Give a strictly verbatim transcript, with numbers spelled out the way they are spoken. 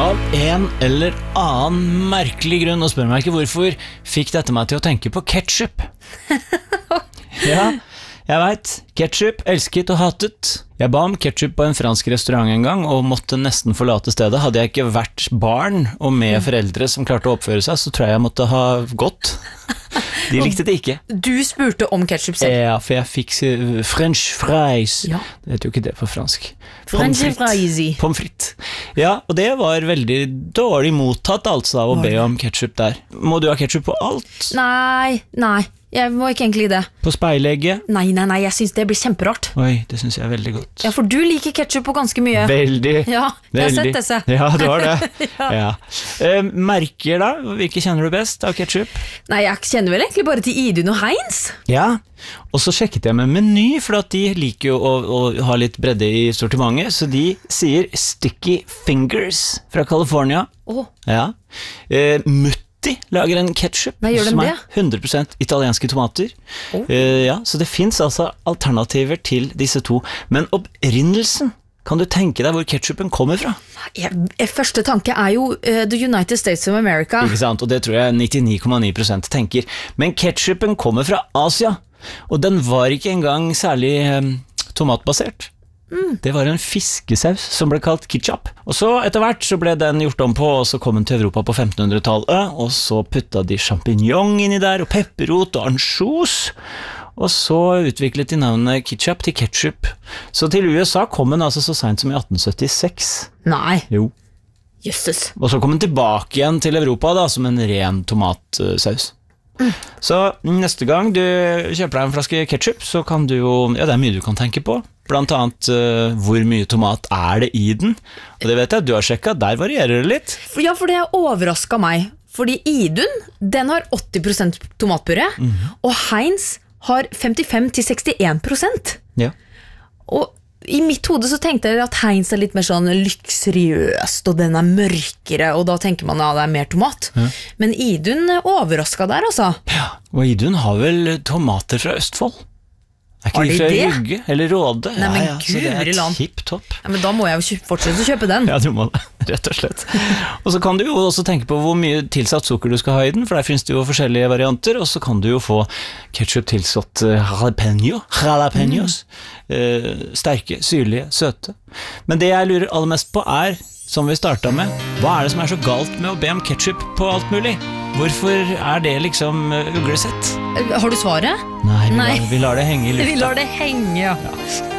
Av en eller annen merkelig grunn, og spør meg ikke hvorfor, fikk dette meg til å tenke på ketchup. Ja, jeg vet, ketchup, elsket og hatet. Jeg ba om ketchup på en fransk restaurant en gang, og måtte nesten forlate stedet. Hadde jeg ikke vært barn og med foreldre som klarte å oppføre seg, så tror jeg jeg måtte ha gått. De likte det ikke. Du spurte om ketchup selv. Ja, for jeg fikk french fries. Ja. Det heter jo ikke det på fransk. French fries. Pommes frites. Ja, og det var veldig dårlig mottatt altså av å be om ketchup der. Må du ha ketchup på alt? Nei, nei, jeg må ikke egentlig det. På speilegget? Nei, nei, nei, jeg synes det blir kjemperart. Oi, det synes jeg er veldig godt. Ja, for du liker ketchup på ganske mye. Veldig. Ja, jeg har sett disse. Ja, du har det. Ja. Ja. Eh, merker da, hvilke kjenner du best av ketchup? Nei, jeg kjenner vel egentlig bare til Idun og Heinz. Ja, og så sjekket jeg med Meny, for at de liker jo å, å ha litt bredde i sortimentet, så de sier Sticky Fingers fra California. Åh. Ja. Eh, Mutti lager en ketchup Nei, gjør de som det? er hundre prosent italienske tomater. Oh. Eh, ja, så det finnes altså alternativer til disse to, men opprinnelsen, kan du tenke deg hvor ketchupen kommer fra? Jeg, første tanke er jo uh, The United States of America. Ikke sant, og det tror jeg nittini komma ni prosent tenker. Men ketchupen kommer fra Asia, og den var ikke engang særlig um, tomatbasert. Mm. Det var en fiskesaus som ble kalt ketchup. Og så etter hvert så ble den gjort om på, og så kom den til Europa på femtenhundretallet, og så putta de champignon inni der, og pepperrot og ansjos. Og så utviklet de navnet ketchup til ketchup. Så til U S A kom den altså så sent som i atten syttiseks. Nei. Jo. Jøsses. Og så kom den tilbake igjen til Europa da, som en ren tomatsaus. Mm. Så neste gang du kjøper deg en flaske ketchup, så kan du jo, ja, det er mye du kan tenke på. Blant annet uh, hvor mye tomat er det i den. Og det vet jeg, du har sjekket, der varierer det litt. Ja, for det har overrasket meg. Fordi Idun, den har åtti prosent tomatpuré, mm. og Heinz har femtifem til sekstien prosent. Ja. Og i mitt hode så tenkte jeg at Heinz er litt mer sånn luksuriøst, og den er mørkere, og da tenker man at det er mer tomat. Ja. Men Idun overrasket der, altså. Ja, og Idun har vel tomater fra Østfold? Er ikke har de de fra det? Rygge eller Råde? Nei, men ja, ja, så det er et hipp topp. Ja, men da må jeg jo fortsette å kjøpe den. Ja, du må det, rett og slett. Og så kan du jo også tenke på hvor mye tilsatt sukker du skal ha i den, for der finnes det jo forskjellige varianter, og så kan du jo få ketchup tilsatt jalapeno, jalapenos, mm. eh, sterke, syrlige, søte. Men det jeg lurer aller mest på er, som vi startet med, hva er det som er så galt med å be om ketchup på alt mulig? Hvorfor er det liksom uglesett? Har du svaret? Nei, vi, Nei. Lar, vi lar det henge i lufta. Vi lar det henge, ja. Ja.